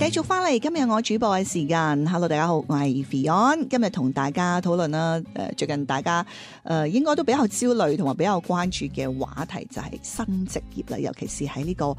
續翻嚟，今日我主播嘅時間 ，Hello 大家好，我係 Fion， 今日同大家討論啦，最近大家應該都比較焦慮同埋比較關注嘅話題就係新職業啦，尤其是喺呢個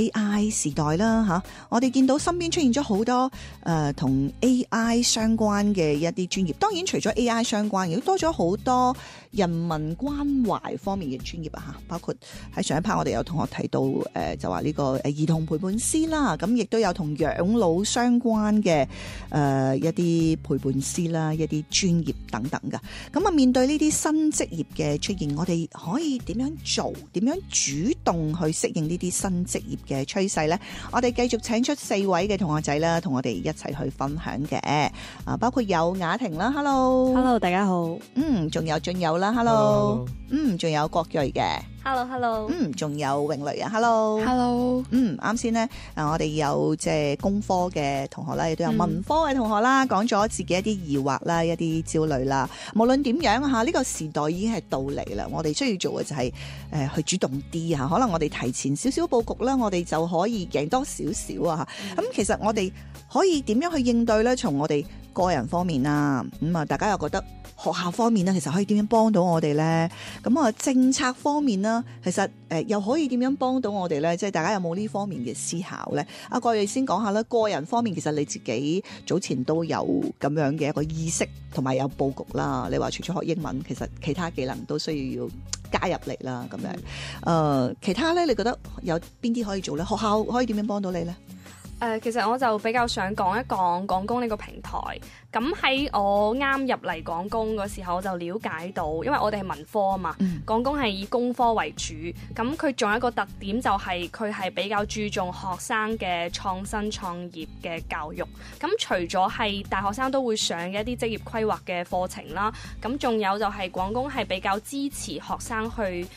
AI 時代啦吓，我哋見到身邊出現咗好多同 AI 相關嘅一啲專業，當然除咗 AI 相關，亦都多咗好多人文關懷方面嘅專業啊吓，包括喺上一 part 我哋有同學提到就話呢個兒童陪伴師啦，咁亦都有同養老相關嘅一啲陪伴師啦，一啲專業等等噶。咁啊，面對呢啲新職業嘅出現，我哋可以點樣做？點樣主動去適應呢啲新職業嘅趨勢呢？我哋繼續請出4位嘅同學仔啦，同我哋一齊去分享嘅。包括有雅婷啦 ，Hello，Hello， 大家好。 仲有俊友啦 ，Hello， 仲有郭睿嘅。 Hello， 仲有詠蕾啊 ，Hello， 啱先咧，我哋有即係工科嘅同學啦，亦都有文科嘅同學啦，講咗自己一啲疑惑啦，一啲焦慮啦。無論點樣吓，呢個時代已經係到嚟啦，我哋需要做嘅就係去主動啲吓，可能我哋提前少少佈局啦，我哋就可以贏多少少啊吓。咁其實我哋可以點樣去應對咧？從我哋個人方面啦，大家又覺得學校方面咧，其實可以點樣幫到我哋咧？咁啊，政策方面啦，其實又可以點樣幫到我哋咧？即係大家有冇呢方面嘅思考咧？阿郭睿先講下啦，個人方面其實你自己早前都有咁樣嘅一個意識同埋有佈局啦。你話除咗學英文，其實其他技能都需要加入嚟啦。咁樣其他咧，你覺得有邊啲可以做咧？學校可以點樣幫到你咧？ 其實我就比較想講一講廣工呢個平台。咁喺我啱入嚟廣工嗰時候，我就了解到，因為我哋係文科啊嘛，廣工係以工科為主。咁佢仲有一個特點就係佢係比較注重學生嘅創新創業嘅教育。咁除咗係大學生都會上嘅一啲職業規劃嘅課程啦，咁仲有就係廣工係比較支持學生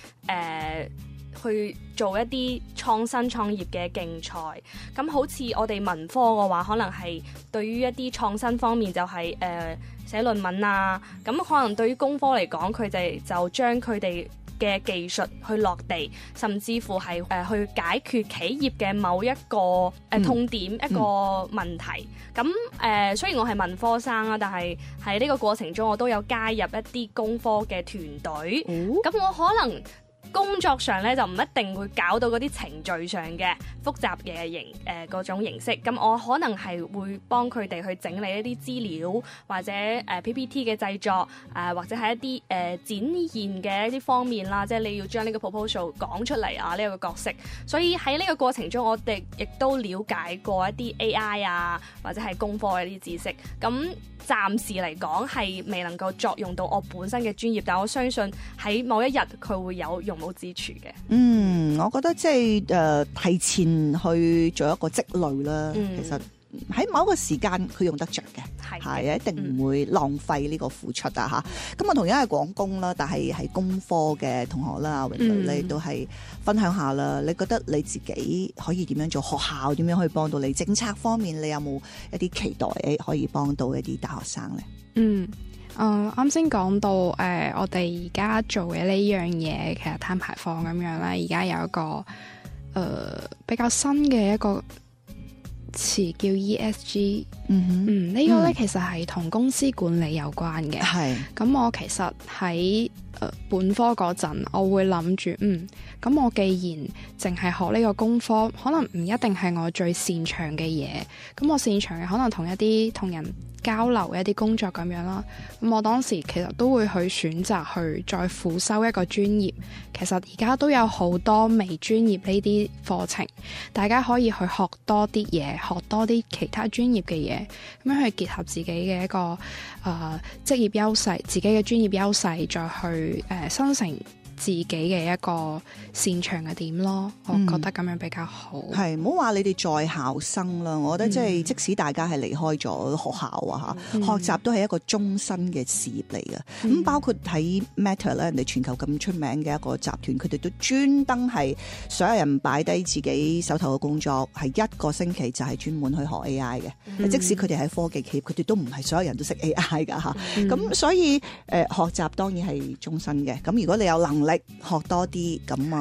去做一啲創新創業嘅競賽。咁好似我哋文科嘅話，可能係對於一啲創新方面就係寫論文啊。咁可能對於工科嚟講，佢哋就將佢哋嘅技術去落地，甚至乎係去解決企業嘅某一個痛點，一個問題。咁雖然我係文科生啦，但係喺呢個過程中我都有加入一啲工科嘅團隊。咁我可能工作上咧就唔一定會搞到嗰啲程序上嘅複雜嘅嗰種形式，咁我可能係會幫佢哋去整理一啲資料，或者PPT 嘅製作，或者係一啲展現嘅一啲方面啦，即係你要將呢個 proposal 講出嚟啊，呢個角色。所以喺呢個過程中，我哋亦都了解過一啲 AI 啊，或者係工科嘅一啲知識。咁暫時嚟講係未能夠作用到我本身嘅專業，但我相信喺某一日佢會有用武之處嘅。 我覺得即係提前去做一個積累啦。其實喺某一個時間佢用得着嘅，係一定唔會浪費呢個付出啊吓。咁我同樣係廣工啦，但係係工科嘅同學啦，詠蕾咧都係分享下啦。你覺得你自己可以點樣做？學校點樣可以幫到你？政策方面你有冇一啲期待可以幫到一啲大學生咧？ 啱先講到我哋而家做嘅呢樣嘢，其實碳排放咁樣啦，而家有一個比較新嘅一個詞叫 ESG。呢個咧其實係同公司管理有關嘅。咁我其實喺本科嗰陣，我會諗住咁我既然淨係學呢個工科，可能唔一定係我最擅長嘅嘢。咁我擅長嘅可能同一啲同人交流嘅一啲工作咁樣啦。咁我當時其實都會去選擇去再輔修一個專業。其實而家都有好多微專業呢啲課程，大家可以去學多啲嘢，學多啲其他專業嘅嘢，咁樣去結合自己嘅一個職業優勢，自己嘅專業優勢，再去生成自己嘅一個擅長嘅點咯。我覺得咁樣比較好。 係唔好話你哋在校生啦，我覺得即係即使大家係離開咗學校啊學習都係一個終身嘅事業嚟嘅。咁包括喺 Meta 咧，人哋全球咁出名嘅一個集團，佢哋都專登係所有人擺低自己手頭嘅工作，係1個星期就係專門去學 AI 嘅。即使佢哋喺科技企業，佢哋都唔係所有人都識 AI 噶吓。咁所以學習當然係終身嘅。咁如果你有能力學多啲，咁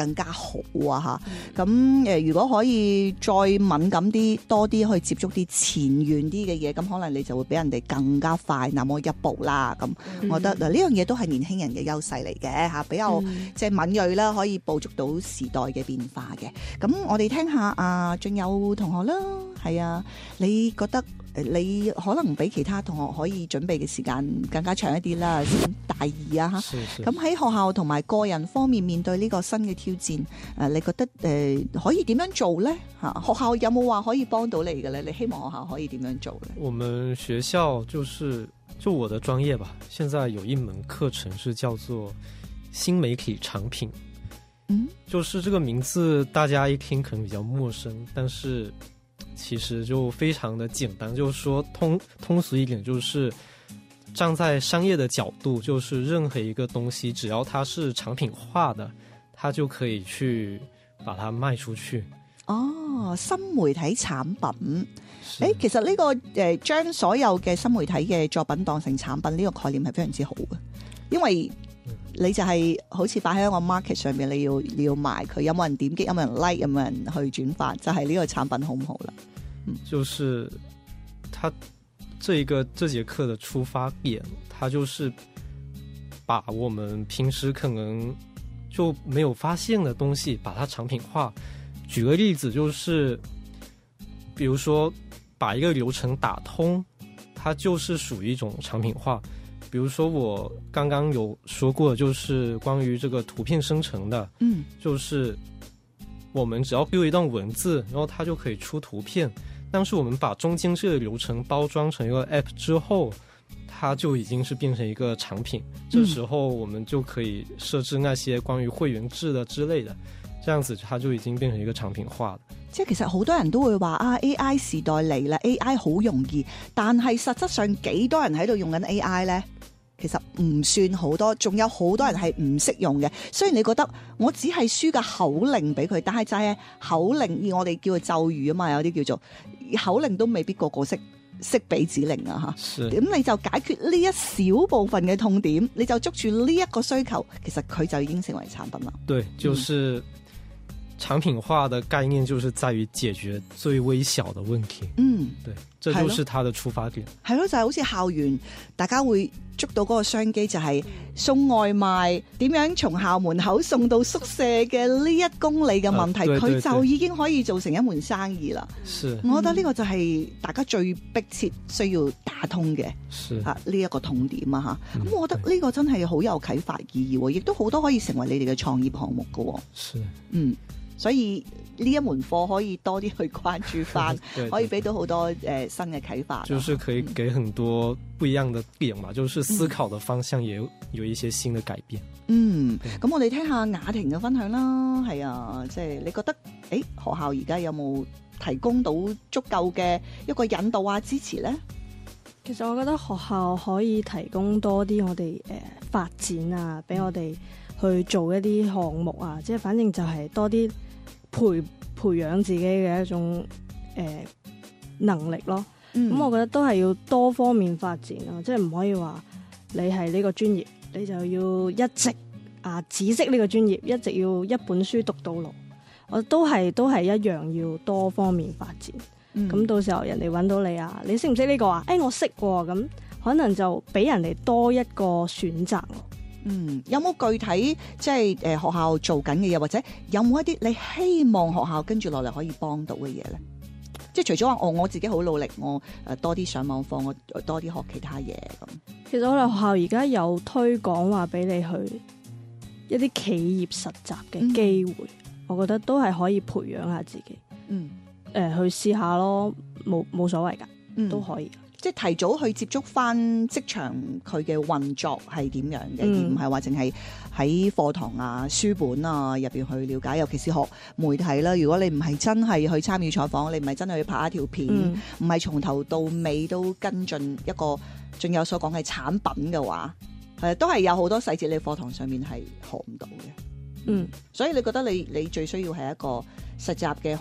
更加好啊嚇。咁如果可以再敏感啲，多啲去接觸啲前沿啲嘅嘢，咁可能你就會比人哋更加快那麼一步啦。咁我覺得嗱，呢樣嘢都係年輕人嘅優勢嚟嘅嚇，比較即係敏鋭啦，可以捕捉到時代嘅變化嘅。咁我哋聽下阿俊友同學啦，係啊，你覺得你可能比其他同學可以準備嘅時間更加長一啲啦，先大二啊嚇。咁喺學校同埋個人方面面對呢個新嘅挑戰，你覺得可以點樣做呢？嚇，學校有冇話可以幫到你嘅咧？你希望學校可以點樣做呢？ 我們學校就我的專業吧，現在有一門課程是叫做新媒體產品。就是這個名字大家一聽可能比較陌生，但是其實就非常的簡單，就是說通俗一點，就是站在商業的角度，就是任何一個東西只要它是產品化的，它就可以去把它賣出去。 哦，新媒體產品，其實呢個將所有嘅新媒體嘅作品當成產品呢個概念係非常之好嘅，因為你就係好似擺喺一個 market 上面，你要賣佢，有冇人點擊，有冇人 like， 有冇人去轉發，就係呢個產品好唔好啦？ 就是他這節課的出發點，他就是把我們平時可能就沒有發現的東西，把它產品化。舉個例子，就是比如說把一個流程打通，它就是屬於一種產品化。比如說我剛剛有說過，就是關於這個圖片生成的，就是我們只要丟一段文字，然後它就可以出圖片。但是我們把中間這個流程包裝成一個 app 之後，它就已經是變成一個產品。這時候我們就可以設置那些關於會員制的之類的，這樣子它就已經變成一個產品化了。 即係其實好多人都會話啊 AI 時代嚟啦 ，AI 好容易，但係實質上幾多人喺度用緊 AI 呢？其實唔算好多，仲有好多人係唔識用嘅。雖然你覺得我只係輸個口令俾佢，但係就係口令，而我哋叫做咒語啊嘛，有啲叫做口令都未必個個識俾指令啊嚇。咁你就解決呢一小部分嘅痛點，你就捉住呢一個需求，其實佢就已經成為產品啦。 對，就是產品化的概念就是在於解決最微小的問題。對，這就是它的出發點。係咯， 就係好似校園，大家會捉到嗰個商機，就係送外賣點樣從校門口送到宿舍嘅呢1公里嘅問題，佢就已經可以做成一門生意啦。我覺得呢個就係大家最迫切需要打通嘅呢一個痛點啊嚇。咁我覺得呢個真係好有啟發意義，亦都好多可以成為你哋嘅創業項目㗎。所以呢一門課可以多啲去關注翻，可以俾到好多新嘅啟發。 就是可以給很多不一樣的點嘛，就是思考的方向也有一些新的改變。 咁我哋聽下雅婷嘅分享啦。係啊，即係你覺得學校而家有冇提供到足夠嘅一個引導啊支持呢？ 其實我覺得學校可以提供多啲我哋發展啊，俾我哋去做一啲項目啊，即係反正就係多啲培養自己嘅一種能力咯。咁我覺得都係要多方面發展咯，即係唔可以話你係呢個專業，你就要一直只識呢個專業，一直要一本書讀到老。我都係一樣要多方面發展。咁到時候人哋揾到你啊，你識唔識呢個啊？我識喎，咁可能就俾人哋多一個選擇咯。 有冇具體即係學校做緊嘅嘢，或者有冇一啲你希望學校跟住落嚟可以幫到嘅嘢咧？即係除咗話我自己好努力，我多啲上網課，我多啲學其他嘢咁。 其實我哋學校而家有推廣話俾你去一啲企業實習嘅機會，我覺得都係可以培養下自己。去試下咯，冇所謂㗎，都可以。 即係提早去接觸翻職場佢嘅運作係點樣嘅，而唔係話淨係喺課堂啊、書本啊入邊去了解。尤其是學媒體啦，如果你唔係真係去參與採訪，你唔係真係去拍一條片，唔係從頭到尾都跟進一個仲有所講嘅產品嘅話，都係有好多細節你課堂上面係學唔到嘅。所以你覺得你最需要係一個實習嘅